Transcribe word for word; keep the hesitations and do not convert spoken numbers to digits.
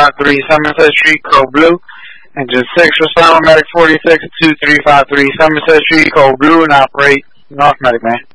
five three Somerset Street, code blue. Engine six, respond medic forty-six, two three five three Somerset Street, code blue, and operate North Medic, man.